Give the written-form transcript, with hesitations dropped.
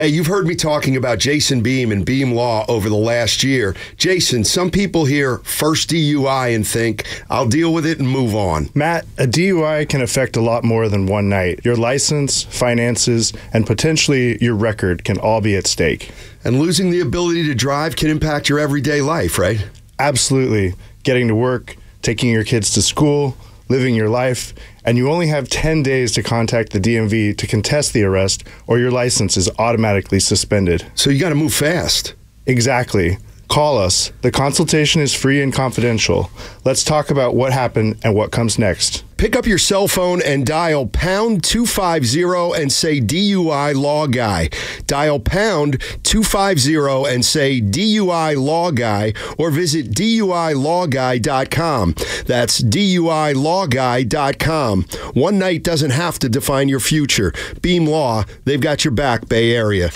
Hey, you've heard me talking about Jason Beam and Beam Law over the last year. Jason, some people hear first DUI and think, I'll deal with it and move on. Matt, a DUI can affect a lot more than one night. Your license, finances, and potentially your record can all be at stake. And losing the ability to drive can impact your everyday life, right? Absolutely. Getting to work, taking your kids to school, living your life, and you only have 10 days to contact the DMV to contest the arrest, or your license is automatically suspended. So you got to move fast. Exactly. Call us. The consultation is free and confidential. Let's talk about what happened and what comes next. Pick up your cell phone and dial pound 250 and say DUI Law Guy. Dial pound 250 and say DUI Law Guy, or visit DUILawGuy.com. That's DUILawGuy.com. One night doesn't have to define your future. Beam Law, they've got your back, Bay Area.